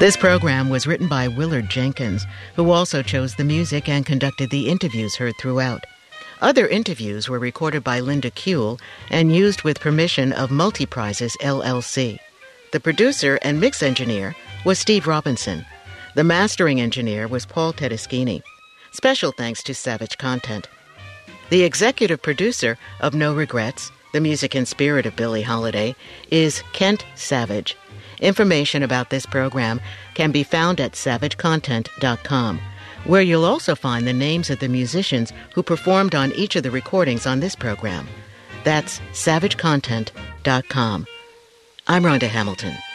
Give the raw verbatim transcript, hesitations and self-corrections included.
This program was written by Willard Jenkins, who also chose the music and conducted the interviews heard throughout. Other interviews were recorded by Linda Kuehl and used with permission of Multiprizes, L L C. The producer and mix engineer was Steve Robinson. The mastering engineer was Paul Tedeschini. Special thanks to Savage Content. The executive producer of No Regrets, the music and spirit of Billie Holiday, is Kent Savage. Information about this program can be found at savage content dot com, where you'll also find the names of the musicians who performed on each of the recordings on this program. That's savage content dot com. I'm Rhonda Hamilton.